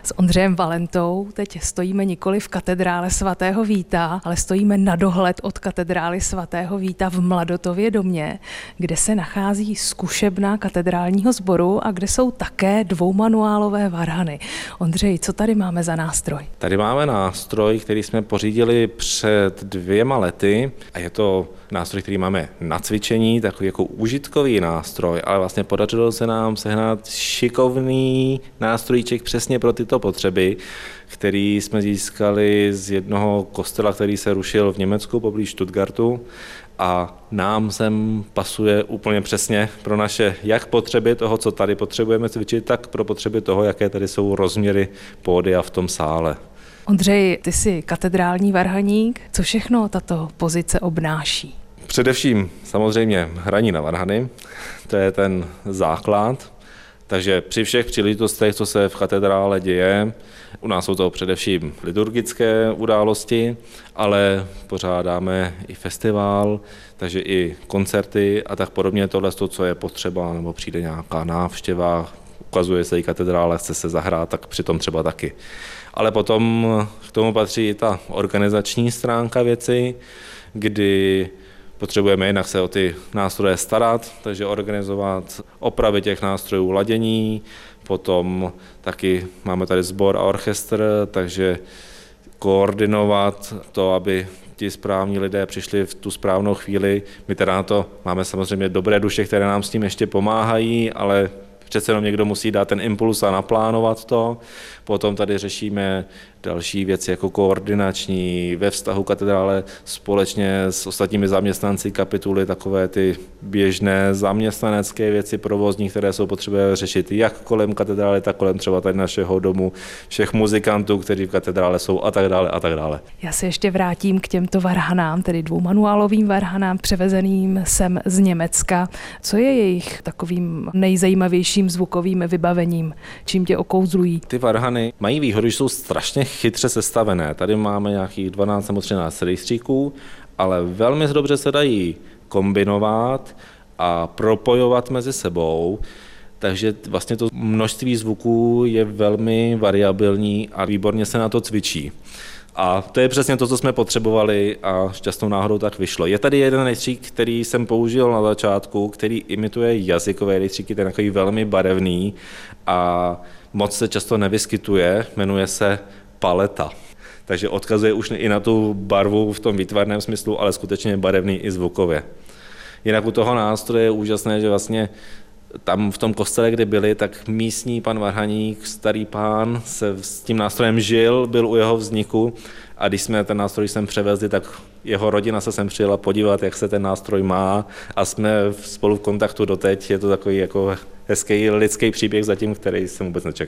S Ondřejem Valentou teď stojíme nikoli v katedrále svatého Víta, ale stojíme na dohled od katedrály svatého Víta v Mladotově domě, kde se nachází zkušebna katedrálního sboru a kde jsou také dvoumanuálové varhany. Ondřej, co tady máme za nástroj? Tady máme nástroj, který jsme pořídili před 2 lety a je to nástroj, který máme na cvičení, takový jako užitkový nástroj, ale vlastně podařilo se nám sehnat šikovný nástrojček přesně pro tyto potřeby, který jsme získali z jednoho kostela, který se rušil v Německu poblíž Stuttgartu a nám sem pasuje úplně přesně pro naše jak potřeby toho, co tady potřebujeme cvičit, tak pro potřeby toho, jaké tady jsou rozměry pódia v tom sále. Ondřej, ty jsi katedrální varhaník. Co všechno tato pozice obnáší? Především samozřejmě hraní na varhany, to je ten základ. Takže při všech příležitostech, co se v katedrále děje, u nás jsou to především liturgické události, ale pořádáme i festival, takže i koncerty a tak podobně, tohle, co je potřeba, nebo přijde nějaká návštěva, ukazuje se i katedrále, chce se zahrát, tak přitom třeba taky. Ale potom k tomu patří i ta organizační stránka věci, kdy potřebujeme jinak se o ty nástroje starat, takže organizovat opravy těch nástrojů, ladění, potom taky máme tady sbor a orchestr, takže koordinovat to, aby ti správní lidé přišli v tu správnou chvíli. My teda na to máme samozřejmě dobré duše, které nám s tím ještě pomáhají, ale přece jenom někdo musí dát ten impuls a naplánovat to. Potom tady řešíme další věci jako koordinační, ve vztahu katedrále společně s ostatními zaměstnanci kapituly, takové ty běžné zaměstnanecké věci provozní, které jsou potřeba řešit jak kolem katedrály, tak kolem třeba tady našeho domu, všech muzikantů, kteří v katedrále jsou a tak dále a tak dále. Já se ještě vrátím k těmto varhanám, tedy dvoumanuálovým varhanám převezeným sem z Německa. Co je jejich takovým nejzajímavějším zvukovým vybavením? Čím tě okouzlují? Ty varhany mají výhodu, že jsou strašně chytře sestavené. Tady máme nějakých 12 nebo 13 rejstříků, ale velmi dobře se dají kombinovat a propojovat mezi sebou. Takže vlastně to množství zvuků je velmi variabilní a výborně se na to cvičí. A to je přesně to, co jsme potřebovali a šťastnou náhodou tak vyšlo. Je tady jeden rejstřík, který jsem použil na začátku, který imituje jazykové rejstříky, ten je takový velmi barevný a moc se často nevyskytuje, jmenuje se paleta. Takže odkazuje už i na tu barvu v tom výtvarném smyslu, ale skutečně barevný i zvukově. Jinak u toho nástroje je úžasné, že vlastně tam v tom kostele, kde byli, tak místní pan varhaník, starý pán, se s tím nástrojem žil, byl u jeho vzniku a když jsme ten nástroj sem převezli, tak jeho rodina se sem přijela podívat, jak se ten nástroj má a jsme spolu v kontaktu doteď. Je to takový jako hezký lidský příběh zatím, který jsem vůbec nečekal.